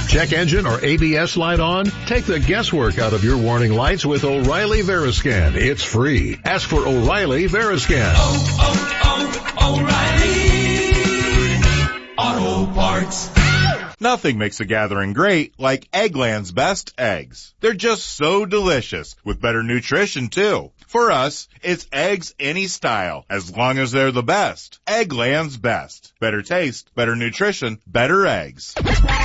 Check engine or ABS light on? Take the guesswork out of your warning lights with O'Reilly Veriscan. It's free. Ask for O'Reilly Veriscan. O'Reilly Auto Parts. Nothing makes a gathering great like Eggland's Best Eggs. They're just so delicious, with better nutrition too. For us, it's eggs any style, as long as they're the best. Eggland's Best. Better taste, better nutrition, better eggs.